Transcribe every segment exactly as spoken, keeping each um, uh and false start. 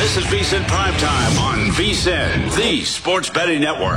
This is VSiN Primetime on VSiN, the Sports Betting Network.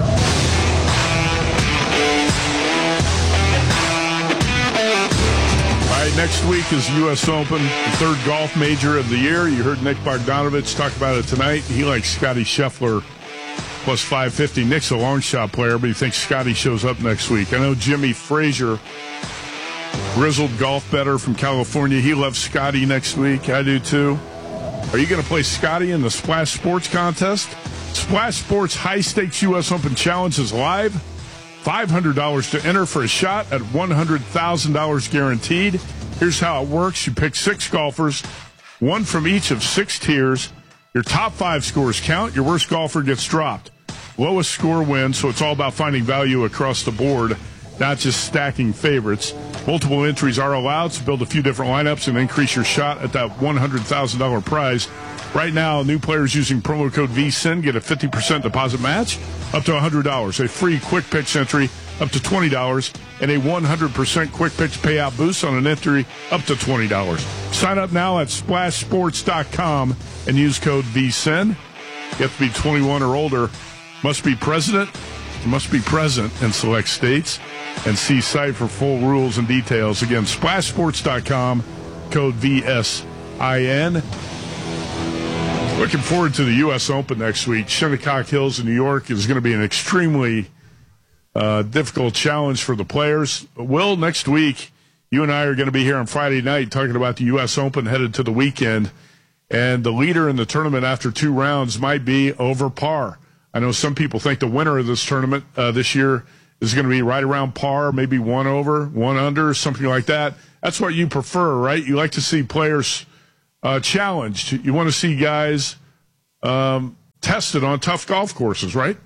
All right, next week is U S Open, the third golf major of the year. You heard Nick Bogdanovich talk about it tonight. He likes Scotty Scheffler plus five fifty. Nick's a long shot player, but he thinks Scotty shows up next week. I know Jimmy Frazier, grizzled golf bettor from California, he loves Scotty next week. I do too. Are you going to play Scotty in the Splash Sports contest? Splash Sports High Stakes U S Open Challenge is live. five hundred dollars to enter for a shot at one hundred thousand dollars guaranteed. Here's how it works. You pick six golfers, one from each of six tiers. Your top five scores count. Your worst golfer gets dropped. Lowest score wins, so it's all about finding value across the board, not just stacking favorites. Multiple entries are allowed, so build a few different lineups and increase your shot at that one hundred thousand dollars prize. Right now, new players using promo code VSiN get a fifty percent deposit match up to one hundred dollars, a free quick picks entry up to twenty dollars, and a one hundred percent quick picks payout boost on an entry up to twenty dollars. Sign up now at splash sports dot com and use code VSiN. You have to be twenty-one or older, must be president, must be present in select states, and see site for full rules and details. Again, splash sports dot com, code V S I N. Looking forward to the U S Open next week. Shinnecock Hills in New York is going to be an extremely uh, difficult challenge for the players. Will, next week, you and I are going to be here on Friday night talking about the U S Open headed to the weekend. And the leader in the tournament after two rounds might be over par. I know some people think the winner of this tournament uh, this year is going to be right around par, maybe one over, one under, something like that. That's what you prefer, right? You like to see players uh, challenged. You want to see guys um, tested on tough golf courses, right?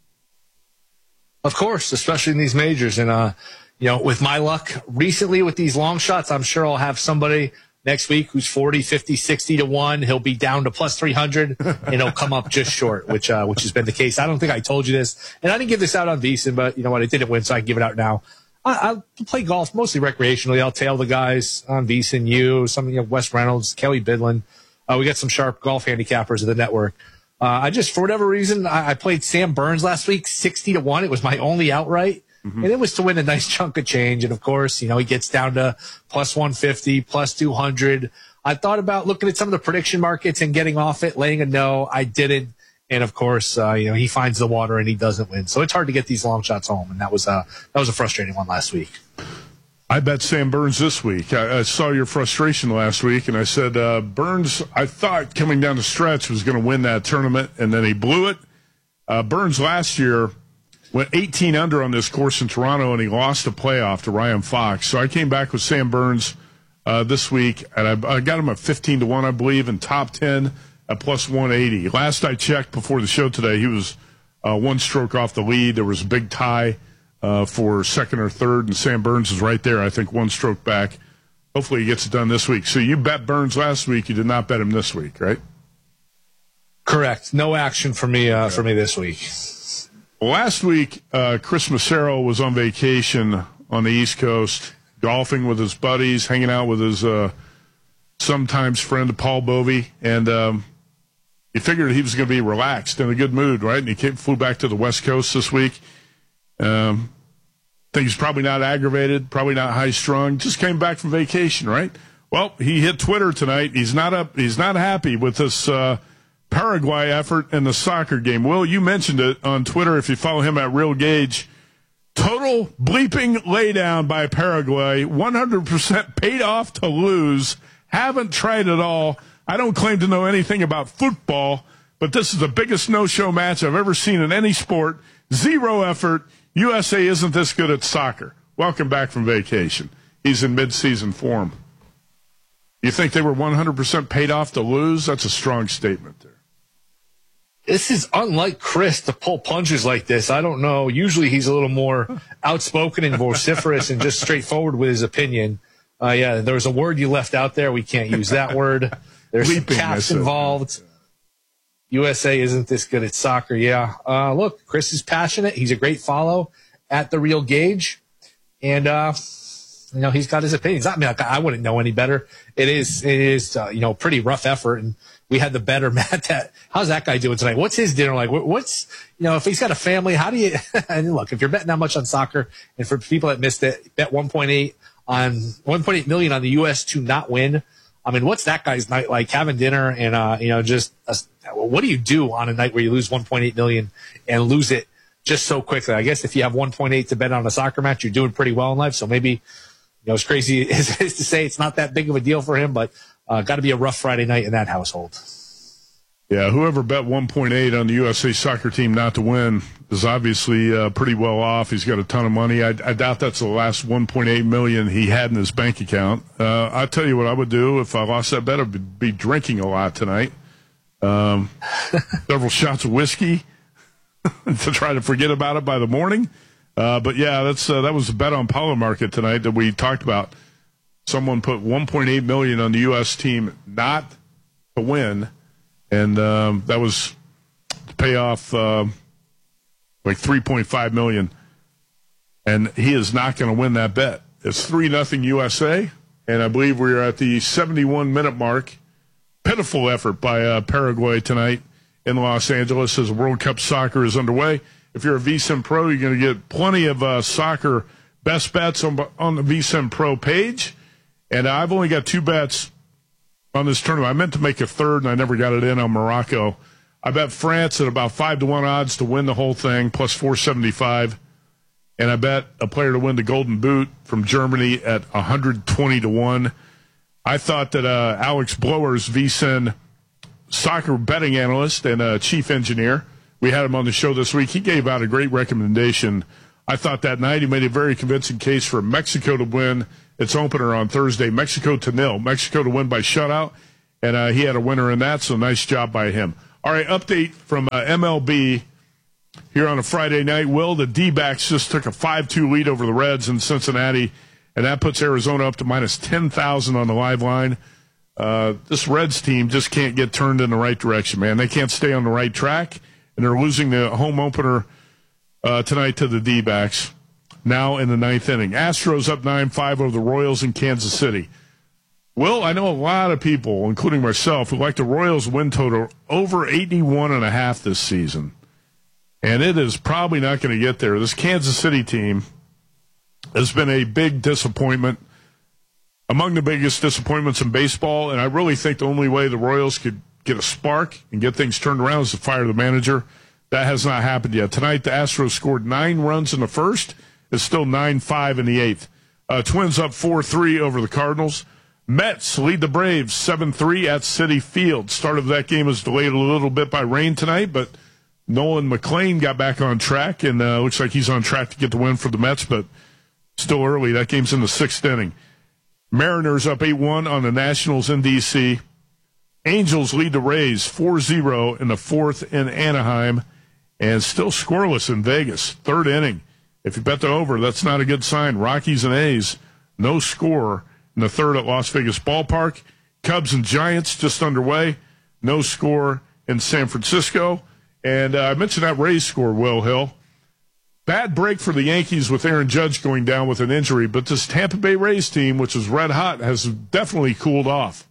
Of course, especially in these majors. And, uh, you know, with my luck recently with these long shots, I'm sure I'll have somebody next week who's forty, fifty, sixty to one. He'll be down to plus three hundred, and he'll come up just short, which uh, which has been the case. I don't think I told you this, and I didn't give this out on VSiN, but you know what? I didn't win, so I can give it out now. I, I play golf mostly recreationally. I'll tail the guys on VSiN, you, some you know, Wes Reynolds, Kelly Bidlin. Uh, we got some sharp golf handicappers of the network. Uh, I just, for whatever reason, I, I played Sam Burns last week, sixty to one. It was my only outright. Mm-hmm. And it was to win a nice chunk of change. And, of course, you know, he gets down to plus one fifty, plus two hundred. I thought about looking at some of the prediction markets and getting off it, laying a no. I didn't. And, of course, uh, you know, he finds the water and he doesn't win. So it's hard to get these long shots home. And that was, uh, that was a frustrating one last week. I bet Sam Burns this week. I, I saw your frustration last week, and I said uh, Burns, I thought coming down the stretch was going to win that tournament, and then he blew it. Uh, Burns last year went eighteen under on this course in Toronto, and he lost a playoff to Ryan Fox. So I came back with Sam Burns uh, this week, and I, I got him at fifteen to one, I believe, and top ten at plus one eighty. Last I checked before the show today, he was uh, one stroke off the lead. There was a big tie uh, for second or third, and Sam Burns is right there, I think, one stroke back. Hopefully he gets it done this week. So you bet Burns last week. You did not bet him this week, right? Correct. No action for me uh, for me this week. Last week, uh, Chris Massaro was on vacation on the East Coast, golfing with his buddies, hanging out with his uh, sometimes friend Paul Bovey, and um, he figured he was going to be relaxed, in a good mood, right? And he came, flew back to the West Coast this week. Um, think he's probably not aggravated, probably not high-strung, just came back from vacation, right? Well, he hit Twitter tonight. He's not up. He's not happy with this uh, Paraguay effort in the soccer game. Will, you mentioned it on Twitter if you follow him at Real Gauge. Total bleeping laydown by Paraguay. one hundred percent paid off to lose. Haven't tried at all. I don't claim to know anything about football, but this is the biggest no-show match I've ever seen in any sport. Zero effort. U S A isn't this good at soccer. Welcome back from vacation. He's in mid-season form. You think they were one hundred percent paid off to lose? That's a strong statement there. This is unlike Chris to pull punches like this. I don't know. Usually he's a little more outspoken and vociferous and just straightforward with his opinion. Uh, yeah, there was a word you left out there. We can't use that word. There's some caps involved. U S A isn't this good at soccer. Yeah. Uh, look, Chris is passionate. He's a great follow at the Real Gauge. And, uh, you know, he's got his opinions. I mean, I wouldn't know any better. It is, it is, uh, you know, pretty rough effort. And we had the better Matt. That, how's that guy doing tonight? What's his dinner like? What's, you know, if he's got a family, how do you, and look, if you're betting that much on soccer, and for people that missed it, bet one point eight on one point eight million on the U S to not win. I mean, what's that guy's night like? Having dinner and, uh, you know, just, uh, what do you do on a night where you lose one point eight million and lose it just so quickly? I guess if you have one point eight to bet on a soccer match, you're doing pretty well in life. So maybe, you know, as crazy as it is to say, it's not that big of a deal for him, but, uh, got to be a rough Friday night in that household. Yeah, whoever bet one point eight on the U S A soccer team not to win is obviously uh, pretty well off. He's got a ton of money. I, I doubt that's the last one point eight million dollars he had in his bank account. Uh, I'll tell you what I would do if I lost that bet. I'd be drinking a lot tonight. Um, several shots of whiskey to try to forget about it by the morning. Uh, but, yeah, that's uh, that was a bet on Power Market tonight that we talked about. Someone put one point eight million dollars on the U S team not to win. And um, that was to pay off uh, like three point five million dollars. And he is not going to win that bet. It's three nothing U S A, and I believe we're at the seventy-one minute mark. Pitiful effort by uh, Paraguay tonight in Los Angeles as World Cup soccer is underway. If you're a V S I N Pro, you're going to get plenty of uh, soccer best bets on, on the V S I N Pro page. And I've only got two bets on this tournament. I meant to make a third, and I never got it in on Morocco. I bet France at about five to one odds to win the whole thing, plus four seventy-five. And I bet a player to win the Golden Boot from Germany at one hundred twenty to one. I thought that uh, Alex Blowers, V S I N soccer betting analyst and uh, chief engineer, we had him on the show this week. He gave out a great recommendation. I thought that night he made a very convincing case for Mexico to win its opener on Thursday. Mexico to nil. Mexico to win by shutout. And uh, he had a winner in that, so nice job by him. All right, update from uh, M L B here on a Friday night. Will, the D-backs just took a five two lead over the Reds in Cincinnati, and that puts Arizona up to minus ten thousand on the live line. Uh, this Reds team just can't get turned in the right direction, man. They can't stay on the right track, and they're losing the home opener uh, tonight to the D-backs. Now in the ninth inning. Astros up nine five over the Royals in Kansas City. Will, I know a lot of people, including myself, who like the Royals win total over eighty-one and a half this season. And it is probably not going to get there. This Kansas City team has been a big disappointment, among the biggest disappointments in baseball, and I really think the only way the Royals could get a spark and get things turned around is to fire the manager. That has not happened yet. Tonight, the Astros scored nine runs in the first. It's still nine five in the eighth. Uh, Twins up four three over the Cardinals. Mets lead the Braves seven three at Citi Field. Start of that game was delayed a little bit by rain tonight, but Nolan McLean got back on track, and uh, looks like he's on track to get the win for the Mets, but still early. That game's in the sixth inning. Mariners up eight one on the Nationals in D C Angels lead the Rays four zero in the fourth in Anaheim, and still scoreless in Vegas. Third inning. If you bet the over, that's not a good sign. Rockies and A's, no score in the third at Las Vegas Ballpark. Cubs and Giants just underway, no score in San Francisco. And uh, I mentioned that Rays score, Will Hill. Bad break for the Yankees with Aaron Judge going down with an injury, but this Tampa Bay Rays team, which is red hot, has definitely cooled off.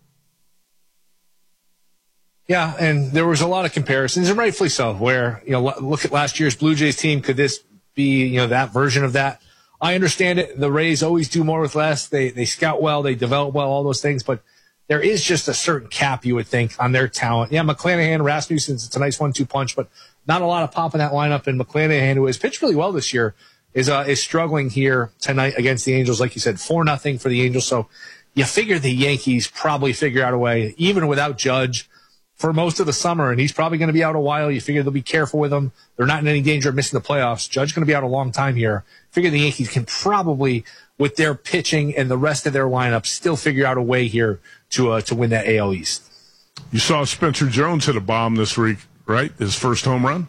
Yeah, and there was a lot of comparisons, and rightfully so, where, you know, look at last year's Blue Jays team. Could this be, you know, that version of that? I understand it. The Rays always do more with less. They they scout well, they develop well, all those things, but there is just a certain cap, you would think, on their talent. Yeah, McClanahan, Rasmussen's, it's a nice one two punch, but not a lot of pop in that lineup. And McClanahan, who has pitched really well this year, is uh, is struggling here tonight against the Angels. Like you said, four nothing for the Angels. So you figure the Yankees probably figure out a way, even without Judge, for most of the summer, and he's probably going to be out a while. You figure they'll be careful with him. They're not in any danger of missing the playoffs. Judge going to be out a long time here. Figure the Yankees can probably, with their pitching and the rest of their lineup, still figure out a way here to uh, to win that A L East. You saw Spencer Jones hit a bomb this week, right? His first home run.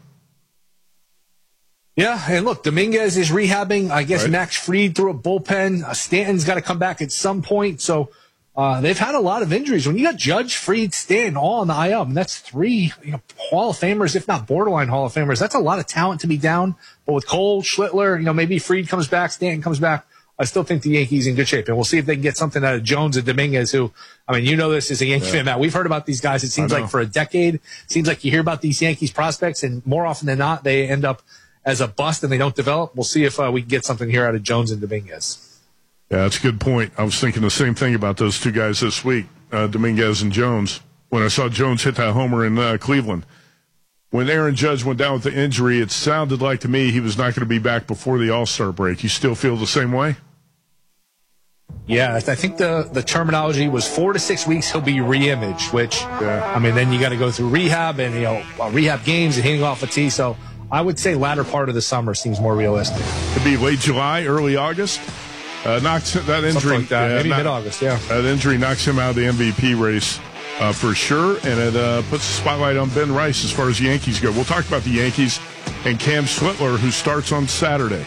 Yeah, and look, Dominguez is rehabbing. I guess right. Max Fried threw a bullpen. Uh, Stanton's got to come back at some point. So uh, they've had a lot of injuries. When you got Judge, Fried, Stanton all on the I L, and that's three you know, Hall of Famers, if not borderline Hall of Famers. That's a lot of talent to be down. But with Cole, Schlittler, you know, maybe Fried comes back, Stanton comes back. I still think the Yankees in good shape, and we'll see if they can get something out of Jones and Dominguez, who, I mean, you know this as a Yankee yeah. fan, Matt. We've heard about these guys, it seems like, for a decade. It seems like you hear about these Yankees prospects, and more often than not, they end up as a bust and they don't develop. We'll see if uh, we can get something here out of Jones and Dominguez. Yeah, that's a good point. I was thinking the same thing about those two guys this week, uh, Dominguez and Jones, when I saw Jones hit that homer in uh, Cleveland. When Aaron Judge went down with the injury, it sounded like to me he was not going to be back before the All-Star break. You still feel the same way? Yeah, I think the, the terminology was four to six weeks he'll be re-imaged, which, yeah. I mean, then you got to go through rehab and, you know, rehab games and hitting off a tee. So I would say latter part of the summer seems more realistic. Could be late July, early August. Uh, knocks that injury. Like that. Yeah, Maybe not, mid-August, yeah. That injury knocks him out of the M V P race uh, for sure, and it uh, puts the spotlight on Ben Rice as far as the Yankees go. We'll talk about the Yankees and Cam Switler, who starts on Saturday.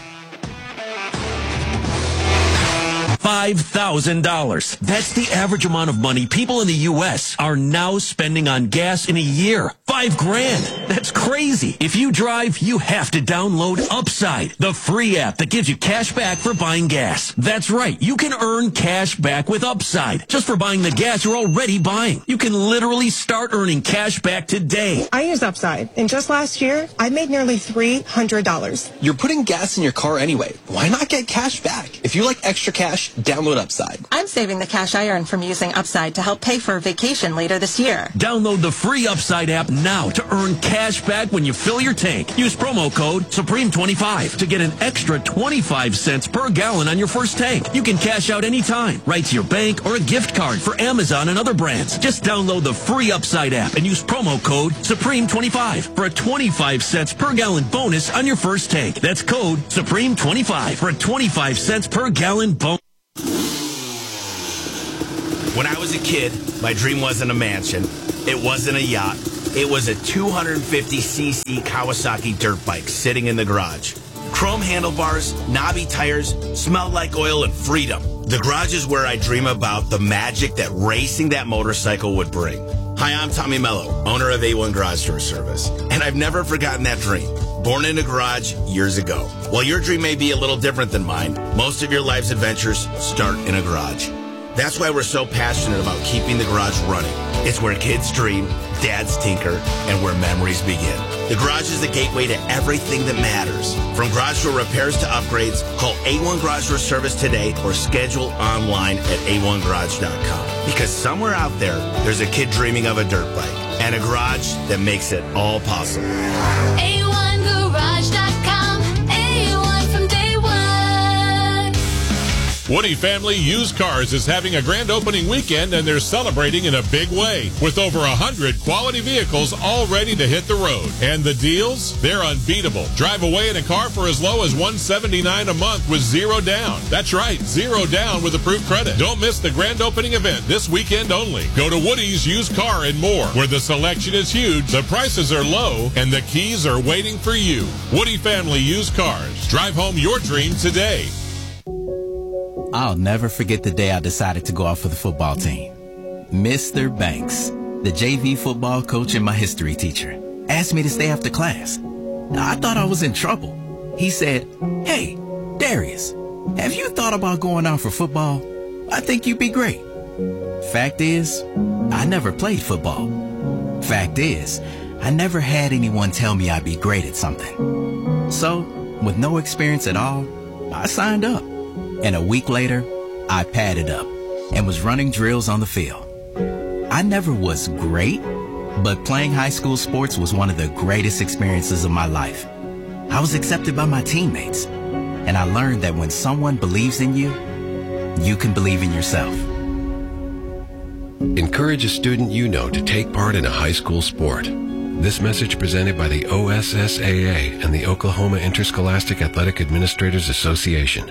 five thousand dollars. That's the average amount of money people in the U S are now spending on gas in a year. Five grand. That's crazy. If you drive, you have to download Upside, the free app that gives you cash back for buying gas. That's right. You can earn cash back with Upside just for buying the gas you're already buying. You can literally start earning cash back today. I use Upside, and just last year, I made nearly three hundred dollars. You're putting gas in your car anyway. Why not get cash back? If you like extra cash, download Upside. I'm saving the cash I earn from using Upside to help pay for a vacation later this year. Download the free Upside app now to earn cash back when you fill your tank. Use promo code Supreme twenty-five to get an extra twenty-five cents per gallon on your first tank. You can cash out anytime, right to your bank or a gift card for Amazon and other brands. Just download the free Upside app and use promo code Supreme twenty-five for a twenty-five cents per gallon bonus on your first tank. That's code Supreme twenty-five for a twenty-five cents per gallon bonus. When I was a kid, my dream wasn't a mansion. It wasn't a yacht. It was a two hundred fifty c c Kawasaki dirt bike sitting in the garage. Chrome handlebars, knobby tires, smelled like oil and freedom. The garage is where I dream about the magic that racing that motorcycle would bring. Hi, I'm Tommy Mello, owner of A one Garage Door Service, and I've never forgotten that dream. Born in a garage years ago. While your dream may be a little different than mine, most of your life's adventures start in a garage. That's why we're so passionate about keeping the garage running. It's where kids dream, dads tinker, and where memories begin. The garage is the gateway to everything that matters. From garage door repairs to upgrades, call A one Garage Door Service today or schedule online at A one garage dot com. Because somewhere out there, there's a kid dreaming of a dirt bike and a garage that makes it all possible. A one garage dot com. A one from day one. Woody Family Used Cars is having a grand opening weekend, and they're celebrating in a big way with over one hundred quality vehicles all ready to hit the road. And the deals? They're unbeatable. Drive away in a car for as low as one hundred seventy-nine dollars a month with zero down. That's right, zero down with approved credit. Don't miss the grand opening event this weekend only. Go to Woody's Used Car and More, where the selection is huge, the prices are low, and the keys are waiting for you. Woody Family Used Cars. Drive home your dream today. I'll never forget the day I decided to go out for the football team. Mister Banks, the J V football coach and my history teacher, asked me to stay after class. I thought I was in trouble. He said, "Hey, Darius, have you thought about going out for football? I think you'd be great." Fact is, I never played football. Fact is, I never had anyone tell me I'd be great at something. So, with no experience at all, I signed up. And a week later, I padded up and was running drills on the field. I never was great, but playing high school sports was one of the greatest experiences of my life. I was accepted by my teammates, and I learned that when someone believes in you, you can believe in yourself. Encourage a student you know to take part in a high school sport. This message presented by the O S S A A and the Oklahoma Interscholastic Athletic Administrators Association.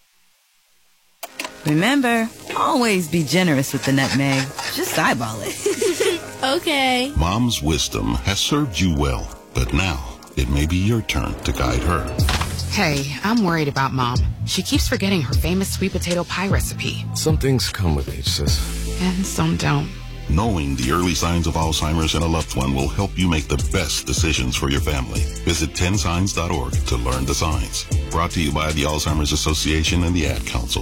Remember, always be generous with the nutmeg. Just eyeball it. Okay. Mom's wisdom has served you well, but now it may be your turn to guide her. Hey, I'm worried about Mom. She keeps forgetting her famous sweet potato pie recipe. Some things come with age, sis. And some don't. Knowing the early signs of Alzheimer's in a loved one will help you make the best decisions for your family. Visit ten signs dot org to learn the signs. Brought to you by the Alzheimer's Association and the Ad Council.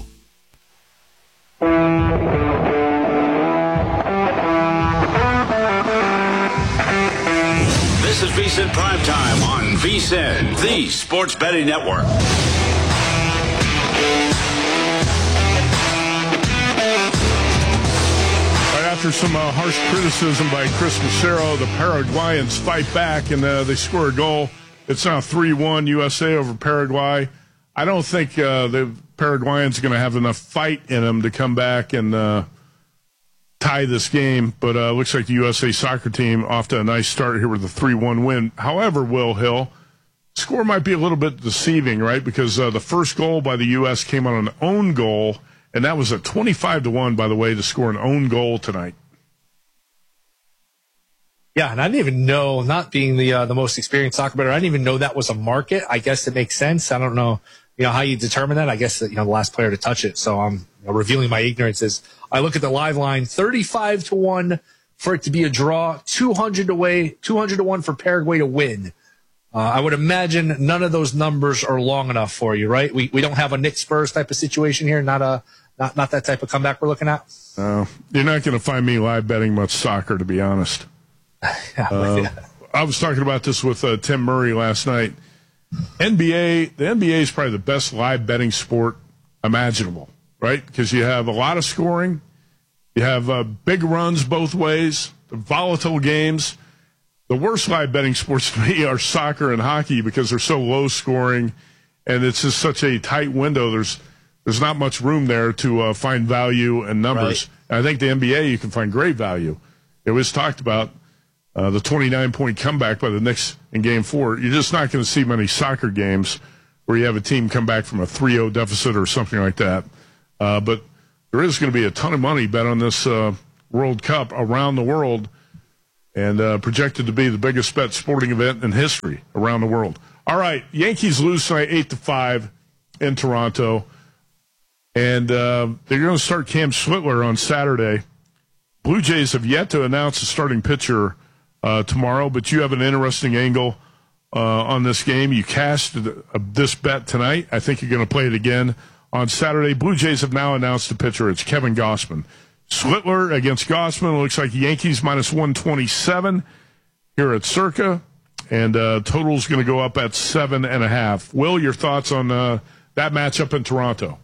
This is VSiN Primetime on VSiN, the Sports Betting Network. After some uh, harsh criticism by Chris Massero, the Paraguayans fight back and uh, they score a goal. It's now three one U S A over Paraguay. I don't think uh, the Paraguayans are going to have enough fight in them to come back and uh, tie this game, but uh, looks like the U S A soccer team off to a nice start here with a three one win. However, Will Hill, score might be a little bit deceiving, right? Because uh, the first goal by the U S came on an own goal, and that was at twenty-five to one, by the way, to score an own goal tonight. Yeah, and I didn't even know, not being the uh, the most experienced soccer bettor, I didn't even know that was a market. I guess it makes sense. I don't know, you know, how you determine that. I guess, you know, the last player to touch it. So I'm you know, revealing my ignorance as I look at the live line, thirty-five to one for it to be a draw, two hundred away, two hundred to one for Paraguay to win. Uh, I would imagine none of those numbers are long enough for you, right? We we don't have a Knicks Spurs type of situation here, not a not not that type of comeback we're looking at. No, uh, you're not going to find me live betting much soccer, to be honest. yeah, uh, yeah. I was talking about this with uh, Tim Murray last night. N B A, the N B A is probably the best live betting sport imaginable, right? Because you have a lot of scoring, you have uh, big runs both ways, volatile games. The worst live betting sports to me are soccer and hockey because they're so low scoring, and it's just such a tight window. There's there's not much room there to uh, find value and numbers. Right. And I think the N B A, you can find great value. It was talked about uh, the twenty-nine point comeback by the Knicks in Game Four. You're just not going to see many soccer games where you have a team come back from a three oh deficit or something like that. Uh, but there is going to be a ton of money bet on this uh, World Cup around the world, and uh, projected to be the biggest bet sporting event in history around the world. All right, Yankees lose tonight eight to five in Toronto, and uh, they're going to start Cam Schlittler on Saturday. Blue Jays have yet to announce a starting pitcher uh, tomorrow, but you have an interesting angle uh, on this game. You cashed this bet tonight. I think you're going to play it again on Saturday. Blue Jays have now announced a pitcher. It's Kevin Gausman. Schlittler against Gausman. It looks like Yankees minus one twenty-seven here at Circa, and uh, total's going to go up at seven and a half. Will, your thoughts on uh, that matchup in Toronto?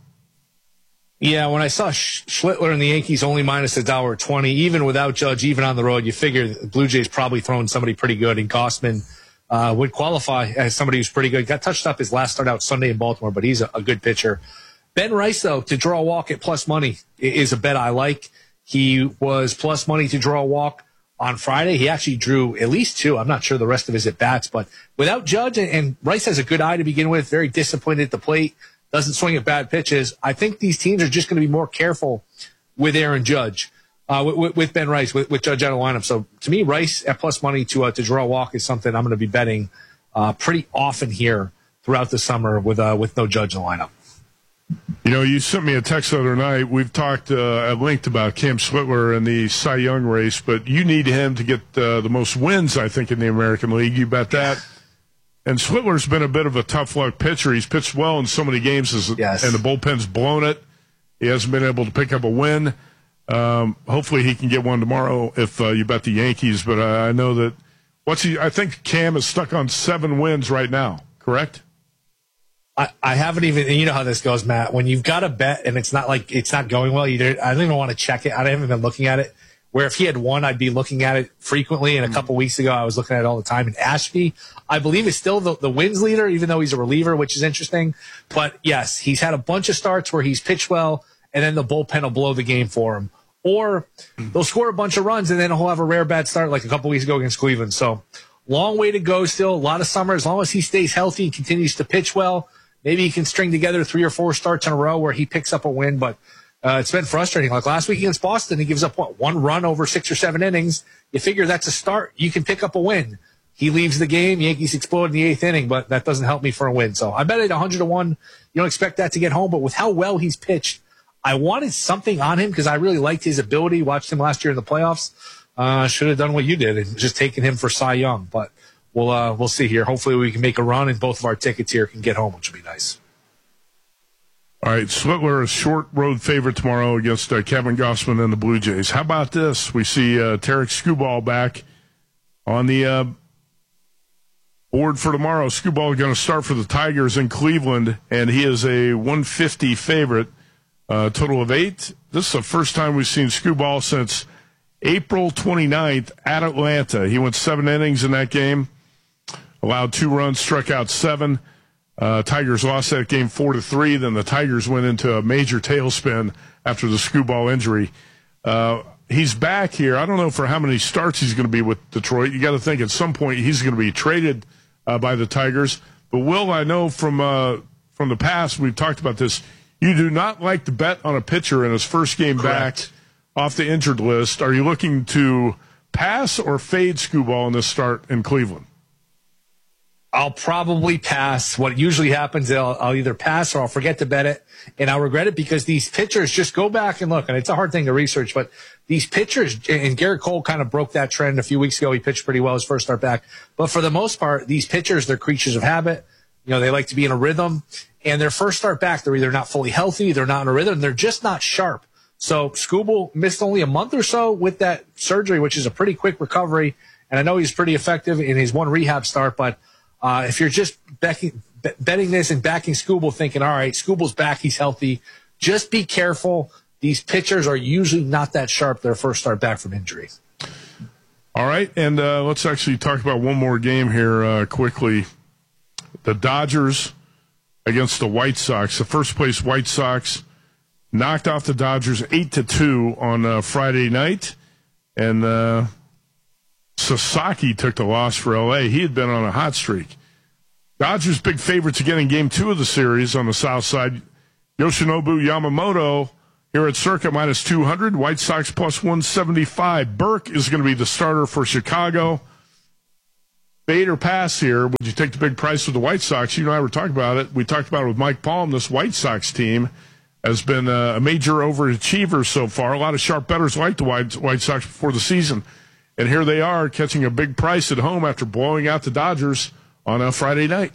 Yeah, when I saw Sch- Schlittler and the Yankees only minus a dollar twenty, even without Judge, even on the road, you figure the Blue Jays probably throwing somebody pretty good, and Gausman uh, would qualify as somebody who's pretty good. Got touched up his last start out Sunday in Baltimore, but he's a, a good pitcher. Ben Rice, though, to draw a walk at plus money is a bet I like. He was plus money to draw a walk on Friday. He actually drew at least two. I'm not sure the rest of his at-bats, but without Judge, and, and Rice has a good eye to begin with, very disappointed at the plate, doesn't swing at bad pitches. I think these teams are just going to be more careful with Aaron Judge, uh, with, with Ben Rice, with, with Judge out of the lineup. So to me, Rice at plus money to uh, to draw a walk is something I'm going to be betting uh, pretty often here throughout the summer with uh, with no Judge in the lineup. You know, you sent me a text the other night. We've talked uh, at length about Cam Schlittler and the Cy Young race, but you need him to get uh, the most wins, I think, in the American League. You bet that. And Schlittler's been a bit of a tough luck pitcher. He's pitched well in so many games, as, yes. and the bullpen's blown it. He hasn't been able to pick up a win. Um, hopefully he can get one tomorrow if uh, you bet the Yankees. But uh, I know that what's he? I think Cam is stuck on seven wins right now, correct? I, I haven't even, you know how this goes, Matt. When you've got a bet and it's not like it's not going well, you don't, I don't even want to check it. I haven't been looking at it. Where if he had won, I'd be looking at it frequently. And a couple weeks ago, I was looking at it all the time. And Ashby, I believe, is still the, the wins leader, even though he's a reliever, which is interesting. But yes, he's had a bunch of starts where he's pitched well, and then the bullpen will blow the game for him. Or they'll score a bunch of runs, and then he'll have a rare bad start like a couple weeks ago against Cleveland. So long way to go still. A lot of summer. As long as he stays healthy and continues to pitch well, maybe he can string together three or four starts in a row where he picks up a win. But uh, it's been frustrating. Like last week against Boston, he gives up, what, one run over six or seven innings. You figure that's a start. You can pick up a win. He leaves the game. Yankees explode in the eighth inning, but that doesn't help me for a win. So I bet it one hundred to one. You don't expect that to get home, but with how well he's pitched, I wanted something on him because I really liked his ability. Watched him last year in the playoffs. Uh, should have done what you did and just taken him for Cy Young. But we'll uh, we'll see here. Hopefully we can make a run and both of our tickets here can get home, which would be nice. All right, Slittler, a short road favorite tomorrow against uh, Kevin Gossman and the Blue Jays. How about this? We see uh, Tarek Skubal back on the uh, board for tomorrow. Skubal is going to start for the Tigers in Cleveland, and he is a one fifty favorite, uh, total of eight. This is the first time we've seen Skubal since April twenty-ninth at Atlanta. He went seven innings in that game, allowed two runs, struck out seven. Uh, Tigers lost that game four to three. Then the Tigers went into a major tailspin after the Skubal injury. Uh, he's back here. I don't know for how many starts he's going to be with Detroit. You got to think at some point he's going to be traded uh, by the Tigers. But Will, I know from uh, from the past we've talked about this. You do not like to bet on a pitcher in his first game Correct. back off the injured list. Are you looking to pass or fade Skubal in this start in Cleveland? I'll probably pass. What usually happens, I'll, I'll either pass or I'll forget to bet it, and I'll regret it because these pitchers, just go back and look, and it's a hard thing to research, but these pitchers, and Garrett Cole kind of broke that trend a few weeks ago. He pitched pretty well his first start back. But for the most part, these pitchers, they're creatures of habit. You know, they like to be in a rhythm, and their first start back, they're either not fully healthy, they're not in a rhythm, they're just not sharp. So Skubal missed only a month or so with that surgery, which is a pretty quick recovery, and I know he's pretty effective in his one rehab start, but Uh, if you're just backing, betting this and backing Skubal, thinking, all right, Skubal's back, he's healthy, just be careful. These pitchers are usually not that sharp their first start back from injury. All right, and uh, let's actually talk about one more game here uh, quickly. The Dodgers against the White Sox. The first place White Sox knocked off the Dodgers eight to two on uh, Friday night, and uh Sasaki took the loss for L A. He had been on a hot streak. Dodgers big favorites again in game two of the series on the south side. Yoshinobu Yamamoto here at Circa minus two hundred. White Sox plus one seventy-five. Burke is going to be the starter for Chicago. Fade or pass here. Would you take the big price with the White Sox? You and I were talking about it. We talked about it with Mike Palm. This White Sox team has been a major overachiever so far. A lot of sharp bettors like the White, White Sox before the season. And here they are catching a big price at home after blowing out the Dodgers on a Friday night.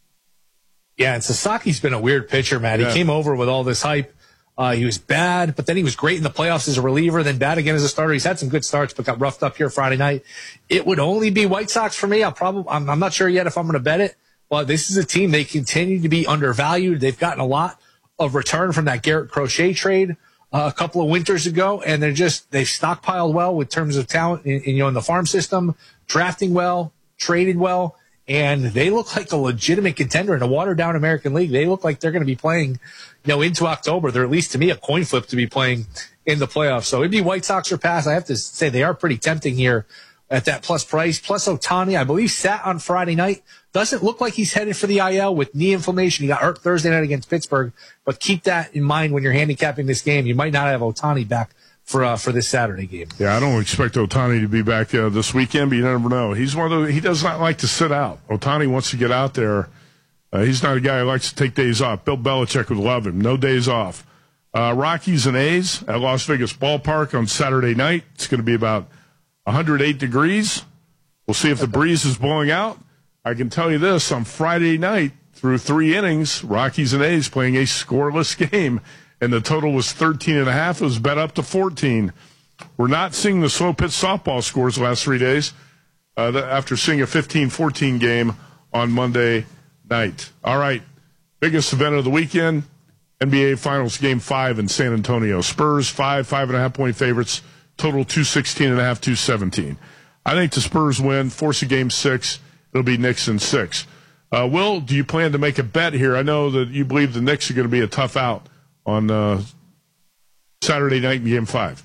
Yeah, and Sasaki's been a weird pitcher, man. He yeah. came over with all this hype. Uh, he was bad, but then he was great in the playoffs as a reliever, then bad again as a starter. He's had some good starts, but got roughed up here Friday night. It would only be White Sox for me. I'll probably, I'm, I'm not sure yet if I'm going to bet it, but this is a team, they continue to be undervalued. They've gotten a lot of return from that Garrett Crochet trade Uh, a couple of winters ago, and they're just, they've stockpiled well with terms of talent in, in, you know, in the farm system, drafting well, traded well, and they look like a legitimate contender in a watered down American League. They look like they're going to be playing, you know, into October. They're at least to me a coin flip to be playing in the playoffs. So it'd be White Sox or pass. I have to say they are pretty tempting here at that plus price. Plus Ohtani, I believe, sat on Friday night. Doesn't look like he's headed for the I L with knee inflammation. He got hurt Thursday night against Pittsburgh, but keep that in mind when you're handicapping this game. You might not have Ohtani back for uh, for this Saturday game. Yeah, I don't expect Ohtani to be back uh, this weekend, but you never know. He's one of the, he does not like to sit out. Ohtani wants to get out there. Uh, he's not a guy who likes to take days off. Bill Belichick would love him. No days off. Uh, Rockies and A's at Las Vegas Ballpark on Saturday night. It's going to be about one hundred eight degrees. We'll see if the breeze is blowing out. I can tell you this, on Friday night, through three innings, Rockies and A's playing a scoreless game, and the total was thirteen and a half. It was bet up to fourteen. We're not seeing the slow pitch softball scores the last three days uh, after seeing a fifteen fourteen game on Monday night. All right, biggest event of the weekend, N B A Finals Game five in San Antonio. Spurs, five, five and a half point favorites, total two sixteen and a half, two seventeen. I think the Spurs win, force a game six. It'll be Knicks in six. Uh, Will, do you plan to make a bet here? I know that you believe the Knicks are going to be a tough out on uh, Saturday night in Game five.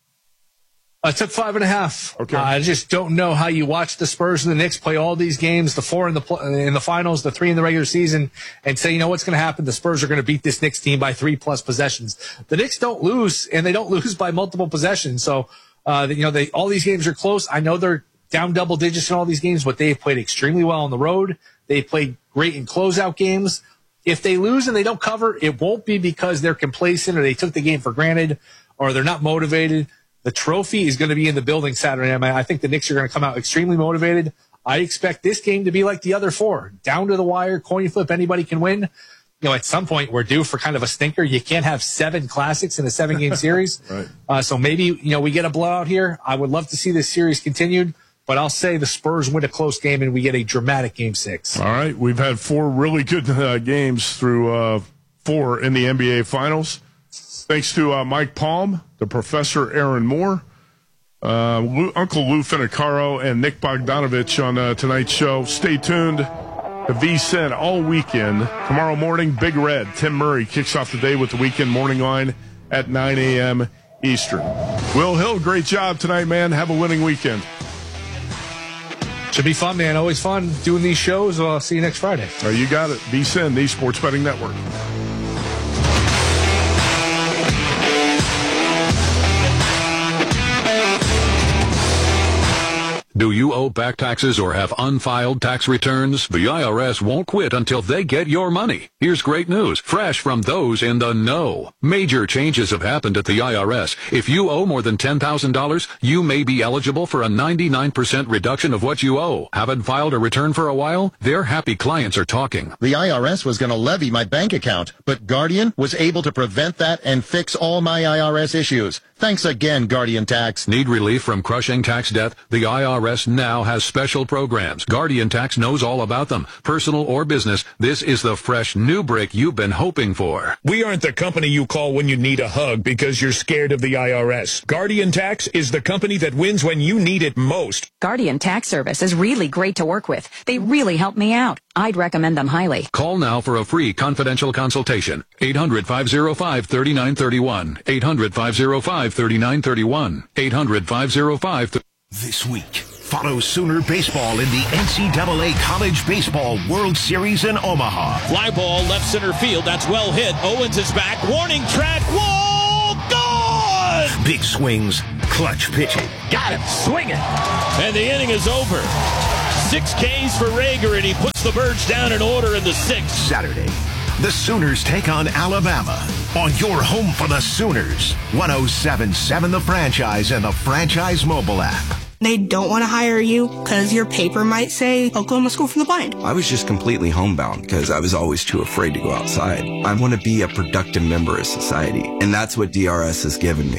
I took five and a half. Okay. Uh, I just don't know how you watch the Spurs and the Knicks play all these games, the four in the pl- in the finals, the three in the regular season, and say, you know what's going to happen? The Spurs are going to beat this Knicks team by three plus possessions. The Knicks don't lose, and they don't lose by multiple possessions. So, uh, you know, they all these games are close. I know they're down double digits in all these games, but they've played extremely well on the road. They've played great in closeout games. If they lose and they don't cover, it won't be because they're complacent or they took the game for granted or they're not motivated. The trophy is going to be in the building Saturday night. I think the Knicks are going to come out extremely motivated. I expect this game to be like the other four, down to the wire, coin flip, anybody can win. You know, at some point, we're due for kind of a stinker. You can't have seven classics in a seven-game series. Right. Uh, so maybe, you know, we get a blowout here. I would love to see this series continued, but I'll say the Spurs win a close game and we get a dramatic game six. All right. We've had four really good uh, games through uh, four in the N B A Finals. Thanks to uh, Mike Palm, the Professor Aaron Moore, uh, Lou, Uncle Lou Finicaro, and Nick Bogdanovich on uh, tonight's show. Stay tuned. The V S I N all weekend. Tomorrow morning, Big Red. Tim Murray kicks off the day with the weekend morning line at nine a.m. Eastern. Will Hill, great job tonight, man. Have a winning weekend. Should be fun, man. Always fun doing these shows. I'll see you next Friday. Oh, you got it. V S I N, the Sports Betting Network. Do you owe back taxes or have unfiled tax returns? The I R S won't quit until they get your money. Here's great news, fresh from those in the know. Major changes have happened at the I R S. If you owe more than ten thousand dollars, you may be eligible for a ninety-nine percent reduction of what you owe. Haven't filed a return for a while? Their happy clients are talking. The I R S was going to levy my bank account, but Guardian was able to prevent that and fix all my I R S issues. Thanks again, Guardian Tax. Need relief from crushing tax debt? The I R S now has special programs. Guardian Tax knows all about them. Personal or business, this is the fresh new break you've been hoping for. We aren't the company you call when you need a hug because you're scared of the I R S. Guardian Tax is the company that wins when you need it most. Guardian Tax Service is really great to work with. They really help me out. I'd recommend them highly. Call now for a free confidential consultation. eight hundred, five oh five, three nine three one. eight hundred, five oh five, three nine three one. eight hundred, five oh five. This week, follow Sooner baseball in the N C double A College Baseball World Series in Omaha. Fly ball left center field. That's well hit. Owens is back. Warning track. Whoa! Gone! Big swings, clutch pitching. Got him. Swing it. And the inning is over. Six Ks for Rager, and he puts the Birds down in order in the sixth. Saturday, the Sooners take on Alabama on your home for the Sooners. one oh seven point seven The Franchise and the Franchise mobile app. They don't want to hire you because your paper might say Oklahoma School from the Blind. I was just completely homebound because I was always too afraid to go outside. I want to be a productive member of society, and that's what D R S has given me.